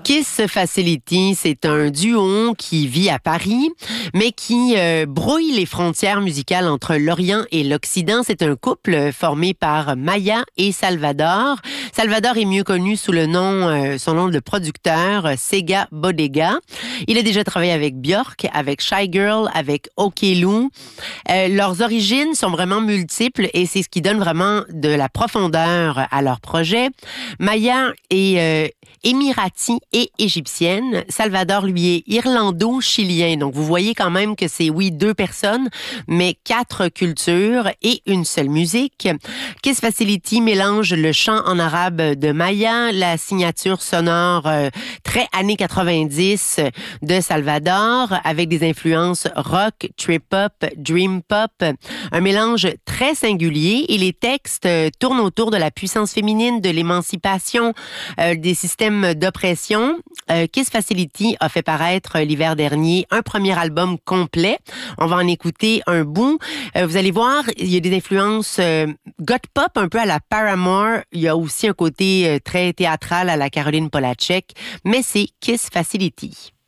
Kiss Facility, c'est un duo qui vit à Paris, mais qui brouille les frontières musicales entre l'Orient et l'Occident. C'est un couple formé par Maya et Salvador. Salvador est mieux connu sous le nom, son nom de producteur, Sega Bodega. Il a déjà travaillé avec Björk, avec Shy Girl, avec Okelou. Leurs origines sont vraiment multiples et c'est ce qui donne vraiment de la profondeur à leur projet. Maya est émirati et égyptienne. Salvador, lui, est irlando-chilien. Donc, vous voyez quand même que c'est, oui, 2 personnes, mais 4 cultures et une seule musique. Kiss Facility mélange le chant en arabe de Maya, la signature sonore très années 90 de Salvador, avec des influences rock, trip-hop, dream-pop, un mélange très singulier. Et les textes tournent autour de la puissance féminine, de l'émancipation, des systèmes d'oppression. Kiss Facility a fait paraître l'hiver dernier un premier album complet. On va en écouter un bout. Vous allez voir, il y a des influences goth pop un peu à la Paramore. Il y a aussi un côté très théâtral à la Caroline Polachek, mais c'est Kiss Facility.